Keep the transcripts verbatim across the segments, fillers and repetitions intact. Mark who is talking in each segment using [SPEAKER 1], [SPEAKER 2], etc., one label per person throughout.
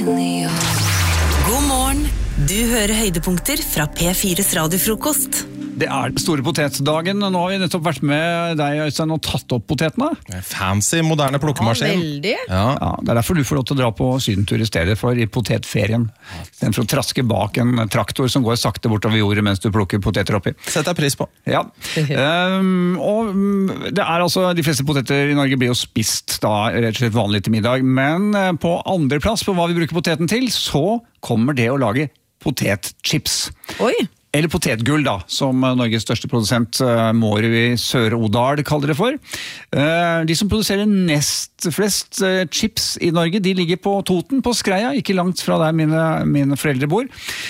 [SPEAKER 1] God morgen, du hører høydepunkter fra P fires radiofrokost.
[SPEAKER 2] Det er den store potetdagen. Nå har vi nettopp vært med deg, Øystein, og tatt opp potetene.
[SPEAKER 3] Fancy, moderne plukkemaskin.
[SPEAKER 4] Ja, veldig.
[SPEAKER 3] Ja.
[SPEAKER 2] Ja, det er derfor du får lov til å dra på sydentur i stedet for i potetferien. Den for å traske bak en traktor som går sakte bortover jordet mens du plukker poteter oppi.
[SPEAKER 3] Setter jeg pris på.
[SPEAKER 2] Ja. um, og det er altså, de fleste poteter i Norge blir jo spist da, rett og slett vanlig til middag, men på andre plass på hva vi bruker poteten til, så kommer det å lage potetchips.
[SPEAKER 4] Oi.
[SPEAKER 2] Eller potetgull da, som Norges største produsent Mårud i Sør-Odal kaller det for. De som produserer nest flest chips i Norge, de ligger på Toten, på Skreia, ikke langt fra der mine, mine foreldre bor.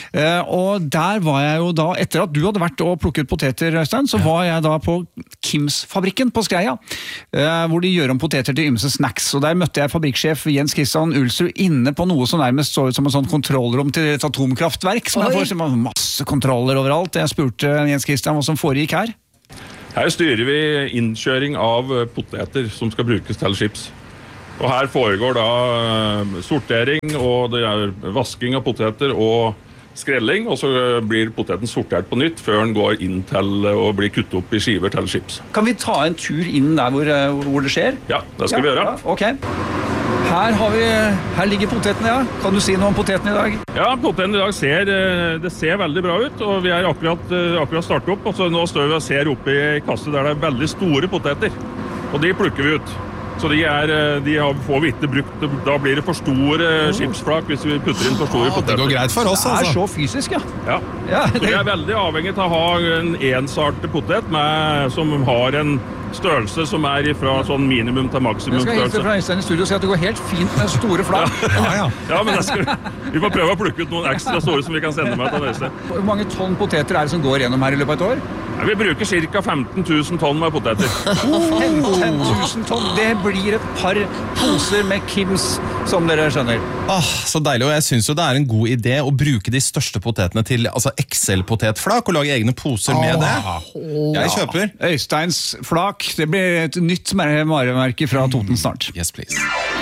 [SPEAKER 2] Og der var jeg jo da, etter at du hadde vært og plukket poteter, Øystein, så var jeg da på Kims-fabrikken på Skreia, hvor de gjør om poteter til ymse snacks. Og der møtte jeg fabrikksjef Jens Christian Ulsrud inne på noe som nærmest så ut som en sånn kontrollrom til et atomkraftverk, som jeg får som masse kontroller overalt. Jeg spurte Jens Christian hva som foregikk her.
[SPEAKER 5] Her styrer vi innkjøring av poteter som skal brukes til chips. Og her foregår da sortering, og det er vasking av poteter og skrelling, og så blir poteten sortert på nytt før den går inn til å bli kuttet opp i skiver til chips.
[SPEAKER 2] Kan vi ta en tur inn der hvor, hvor det skjer?
[SPEAKER 5] Ja, det skal ja, vi gjøre.
[SPEAKER 2] Ja, ok. Her, har vi, her ligger potetene, ja. Kan du si noe om potetene i dag?
[SPEAKER 5] Ja, potetene i dag ser, det ser veldig bra ut, og vi er akkurat, akkurat startet opp, og så nå står vi og ser oppe i kasse der det er veldig store poteter, og de plukker vi ut. Så de, er, de får vi ikke brukt, da blir det for store chipsflak hvis vi putter inn for store poteter.
[SPEAKER 3] Det går greit for oss, altså.
[SPEAKER 2] Det er så fysisk, ja.
[SPEAKER 5] Ja,
[SPEAKER 2] ja
[SPEAKER 5] det... så vi er veldig avhengig av å ha en ensartet potet med, som har en størrelse som er fra sånn minimum til maksimum størrelse.
[SPEAKER 2] Jeg skal hilse fra Øystein i studio og si at det går helt fint med store flak.
[SPEAKER 5] Ja, ja, ja. ja men skal, vi får prøve å plukke ut noen ekstra store som vi kan sende med til Øystein.
[SPEAKER 2] Hvor mange tonn poteter er det som går gjennom her i løpet av et år?
[SPEAKER 5] Ja, vi bruker cirka femten tusen tonn med poteter.
[SPEAKER 2] femten tusen tonn, det blir et par poser med Kims, som dere skjønner.
[SPEAKER 3] Åh, så deilig, og jeg synes jo det er en god idé å bruke de største potetene til altså X L-potetflak og lage egne poser med det. Jeg kjøper.
[SPEAKER 2] Øysteins flak, det blir et nytt varemerke fra Toten snart.
[SPEAKER 3] Yes, please.